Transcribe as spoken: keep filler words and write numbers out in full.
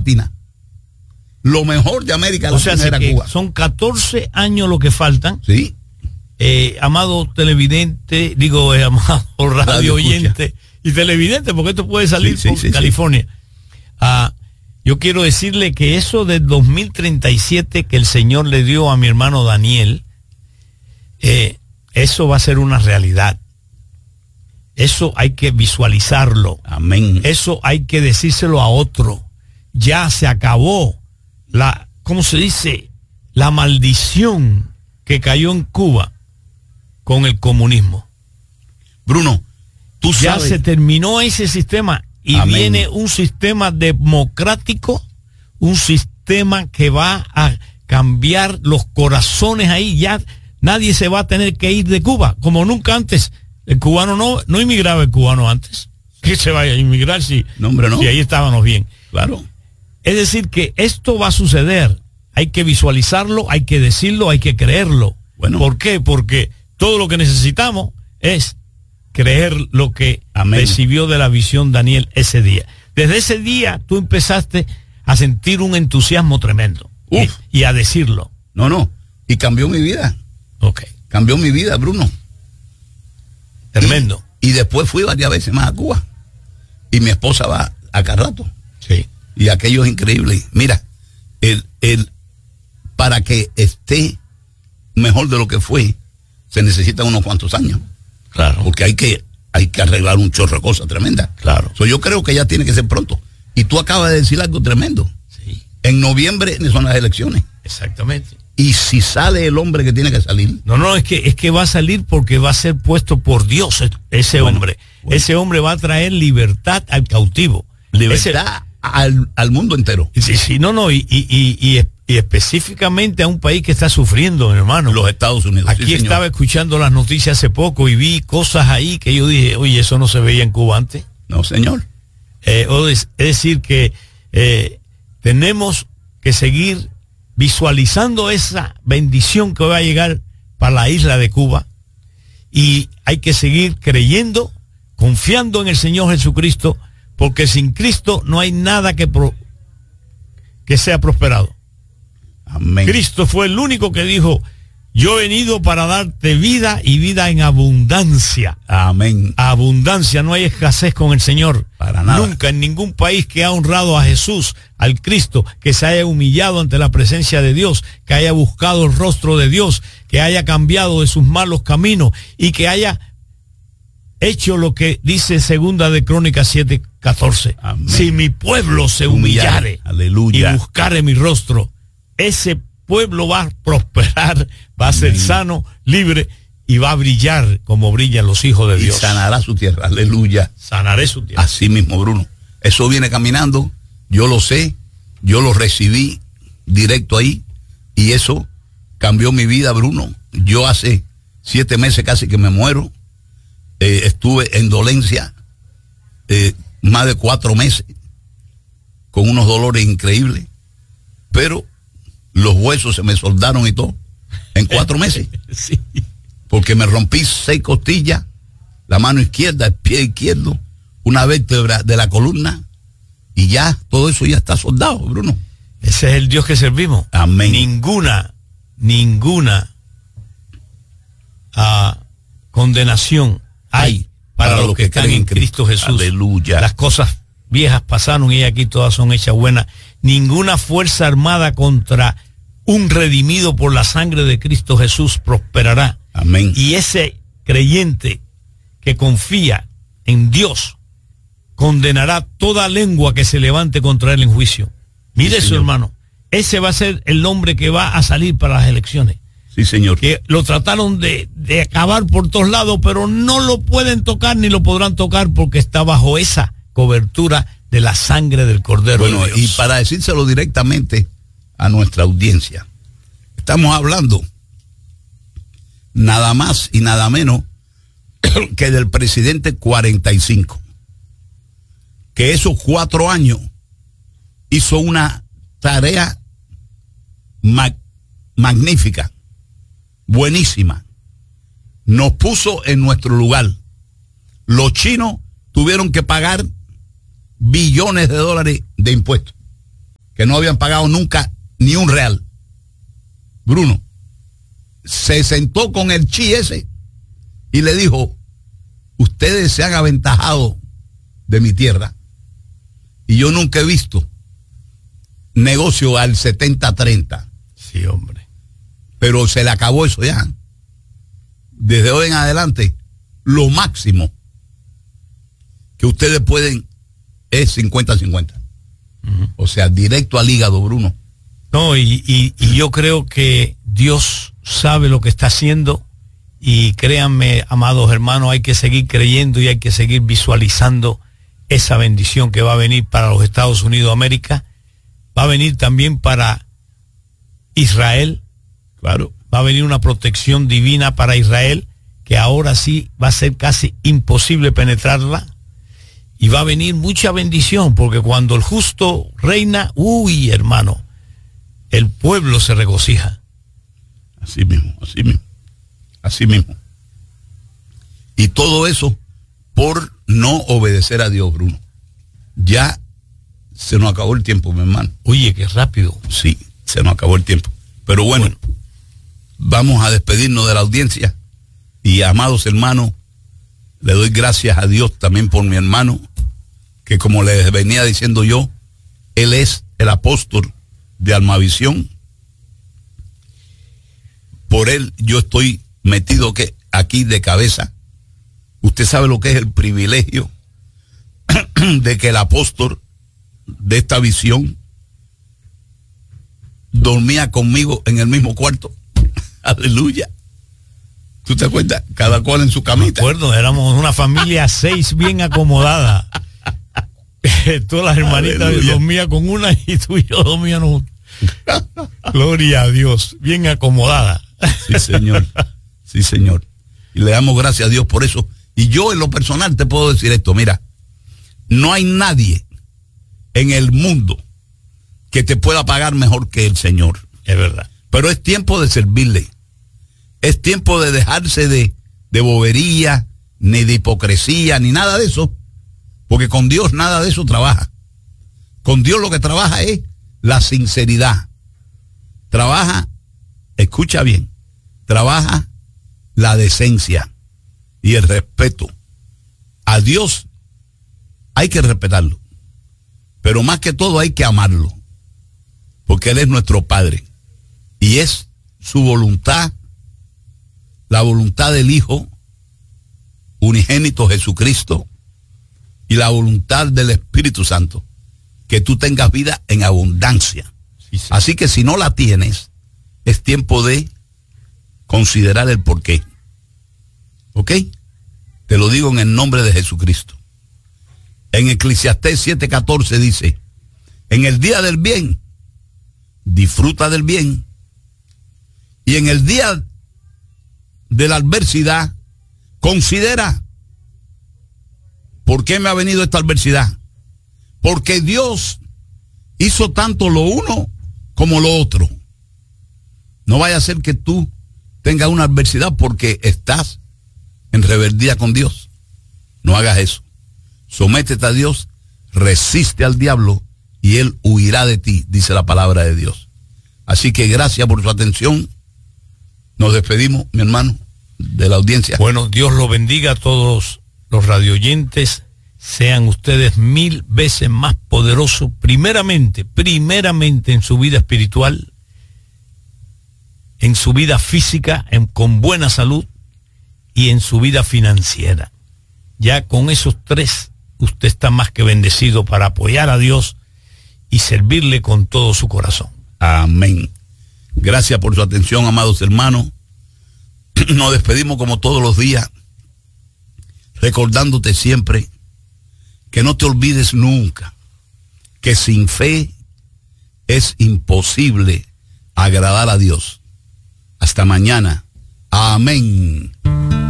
Latina. Lo mejor de América Latina o sea, era que Cuba. Son catorce años lo que faltan. Sí. Eh, amado televidente, digo, eh, amado radio, radio oyente y televidente, porque esto puede salir sí, por sí, sí, California. Sí. Ah, yo quiero decirle que eso del dos mil treinta y siete que el Señor le dio a mi hermano Daniel, eh, eso va a ser una realidad. Eso hay que visualizarlo. Amén. Eso hay que decírselo a otro. Ya se acabó la, ¿cómo se dice? La maldición que cayó en Cuba con el comunismo. Bruno, tú ya sabes. se terminó ese sistema y Amén. Viene un sistema democrático, un sistema que va a cambiar los corazones ahí. Ya nadie se va a tener que ir de Cuba, como nunca antes. El cubano no, no inmigraba el cubano antes. Que se vaya a inmigrar si, no, hombre, no. si ahí estábamos bien. Claro. Es decir, que esto va a suceder. Hay que visualizarlo, hay que decirlo, hay que creerlo. Bueno. ¿Por qué? Porque todo lo que necesitamos es creer lo que Amén. Recibió de la visión Daniel ese día. Desde ese día tú empezaste a sentir un entusiasmo tremendo. Uf. Y, y a decirlo. No, no. Y cambió mi vida. Ok. Cambió mi vida, Bruno. Tremendo. Y, y después fui varias veces más a Cuba. Y mi esposa va a cada rato. Sí. Y aquello es increíble. Mira, el, el, para que esté mejor de lo que fue, se necesitan unos cuantos años. Claro. Porque hay que, hay que arreglar un chorro de cosas tremendas. Claro. So, yo creo que ya tiene que ser pronto. Y tú acabas de decir algo tremendo. Sí. En noviembre son las elecciones. Exactamente. Y si sale el hombre que tiene que salir. No, no, es que, es que va a salir porque va a ser puesto por Dios ese bueno, hombre. Bueno. Ese hombre va a traer libertad al cautivo. Libertad ese, al, al mundo entero. Sí, sí, no, no, y, y, y, y, y específicamente a un país que está sufriendo, hermano. Los Estados Unidos. Aquí sí, estaba escuchando las noticias hace poco y vi cosas ahí que yo dije, oye, eso no se veía en Cuba antes. No, señor. Eh, es, es decir que eh, tenemos que seguir visualizando esa bendición que va a llegar para la isla de Cuba, y hay que seguir creyendo, confiando en el Señor Jesucristo, porque sin Cristo no hay nada que, pro, que sea prosperado. Amén. Cristo fue el único que dijo, yo he venido para darte vida y vida en abundancia. Amén. Abundancia, no hay escasez con el Señor. Para nada. Nunca en ningún país que ha honrado a Jesús, al Cristo, que se haya humillado ante la presencia de Dios, que haya buscado el rostro de Dios, que haya cambiado de sus malos caminos y que haya hecho lo que dice segunda de Crónicas siete catorce. Amén. Si mi pueblo se humillare, aleluya, y buscare mi rostro, ese pueblo va a prosperar, va a ser Amén. Sano, libre y va a brillar como brillan los hijos de y Dios. Y sanará su tierra, aleluya. Sanaré su tierra. Así mismo, Bruno. Eso viene caminando, yo lo sé, yo lo recibí directo ahí y eso cambió mi vida, Bruno. Yo hace siete meses casi que me muero, eh, estuve en dolencia eh, más de cuatro meses con unos dolores increíbles, pero los huesos se me soldaron y todo en cuatro meses. Sí. Porque me rompí seis costillas, la mano izquierda, el pie izquierdo, una vértebra de la columna, y ya todo eso ya está soldado, Bruno. Ese es el Dios que servimos. Amén. Ninguna, ninguna uh, condenación hay para, para los que, que están en Cristo, Cristo Jesús. Aleluya. Las cosas viejas pasaron y aquí todas son hechas buenas. Ninguna fuerza armada contra un redimido por la sangre de Cristo Jesús prosperará. Amén. Y ese creyente que confía en Dios condenará toda lengua que se levante contra él en juicio. Mire sí, eso, señor. Hermano. Ese va a ser el hombre que va a salir para las elecciones. Sí, señor. Que lo trataron de, de acabar por todos lados, pero no lo pueden tocar ni lo podrán tocar porque está bajo esa cobertura de la sangre del Cordero. Bueno, de Dios. Y para decírselo directamente a nuestra audiencia, estamos hablando nada más y nada menos que del presidente cuarenta y cinco, que esos cuatro años hizo una tarea mag magnífica, buenísima, nos puso en nuestro lugar. Los chinos tuvieron que pagar billones de dólares de impuestos que no habían pagado nunca ni un real. Bruno se sentó con el chi ese y le dijo: ustedes se han aventajado de mi tierra y yo nunca he visto negocio al setenta treinta. Sí, hombre. Pero se le acabó eso ya. Desde hoy en adelante, lo máximo que ustedes pueden es cincuenta cincuenta. Uh-huh. O sea, directo al hígado, Bruno. No, y, y, y yo creo que Dios sabe lo que está haciendo, y créanme, amados hermanos, hay que seguir creyendo y hay que seguir visualizando esa bendición que va a venir para los Estados Unidos de América. Va a venir también para Israel. Claro. Va a venir una protección divina para Israel, que ahora sí va a ser casi imposible penetrarla. Y va a venir mucha bendición, porque cuando el justo reina, uy, hermano, el pueblo se regocija. Así mismo, así mismo, así mismo. Y todo eso por no obedecer a Dios, Bruno. Ya se nos acabó el tiempo, mi hermano. Oye, qué rápido. Sí, se nos acabó el tiempo. Pero bueno, bueno, vamos a despedirnos de la audiencia. Y amados hermanos, le doy gracias a Dios también por mi hermano, que como les venía diciendo yo, él es el apóstol de Almavisión. Por él yo estoy metido que aquí de cabeza. Usted sabe lo que es el privilegio de que el apóstol de esta visión dormía conmigo en el mismo cuarto. Aleluya. ¿Tú te acuerdas? Cada cual en su camita. Me acuerdo, éramos una familia seis bien acomodada. Todas las hermanitas Aleluya. Dormían con una y tú y yo dormíamos. Gloria a Dios, bien acomodada. Sí, señor. Sí, señor. Y le damos gracias a Dios por eso. Y yo en lo personal te puedo decir esto, mira, no hay nadie en el mundo que te pueda pagar mejor que el Señor. Es verdad. Pero es tiempo de servirle. Es tiempo de dejarse de, de bobería, ni de hipocresía, ni nada de eso. Porque con Dios nada de eso trabaja. Con Dios lo que trabaja es la sinceridad. Trabaja, escucha bien, trabaja la decencia y el respeto. A Dios hay que respetarlo, pero más que todo hay que amarlo, porque Él es nuestro Padre y es su voluntad, la voluntad del Hijo unigénito Jesucristo y la voluntad del Espíritu Santo, que tú tengas vida en abundancia. Sí, sí. Así que si no la tienes, es tiempo de considerar el porqué. ¿Ok? Te lo digo en el nombre de Jesucristo. En Eclesiastés siete catorce dice: en el día del bien, disfruta del bien. Y en el día de la adversidad, considera: ¿por qué me ha venido esta adversidad? Porque Dios hizo tanto lo uno como lo otro. No vaya a ser que tú tengas una adversidad porque estás en rebeldía con Dios. No hagas eso. Sométete a Dios, resiste al diablo y él huirá de ti, dice la palabra de Dios. Así que gracias por su atención. Nos despedimos, mi hermano, de la audiencia. Bueno, Dios lo bendiga a todos los radioyentes. Sean ustedes mil veces más poderosos, primeramente, primeramente en su vida espiritual, en su vida física, en, con buena salud, y en su vida financiera. Ya con esos tres, usted está más que bendecido para apoyar a Dios y servirle con todo su corazón. Amén. Gracias por su atención, amados hermanos. Nos despedimos como todos los días, recordándote siempre que no te olvides nunca que sin fe es imposible agradar a Dios. Hasta mañana. Amén.